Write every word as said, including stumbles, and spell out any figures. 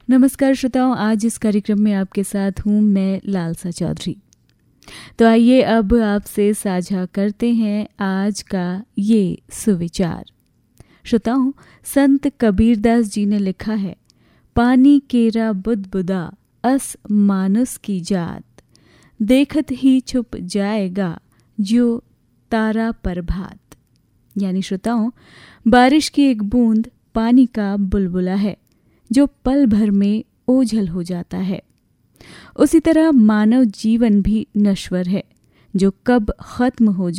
नमस्कार श्रोताओं, आज इस कार्यक्रम में आपके साथ हूँ मैं लालसा चौधरी। तो आइए अब आपसे साझा करते हैं आज का ये सुविचार। श्रोताओं, संत कबीरदास जी ने लिखा है, पानी केरा बुदबुदा अस मानुस की जात, देखत ही छुप जाएगा जो तारा प्रभात। यानी श्रोताओं, बारिश की एक बूंद पानी का बुलबुला है जो पल भर में ओझल हो जाता है। उसी तरह मानव जीवन भी नश्वर है जो कब खत्म हो जाए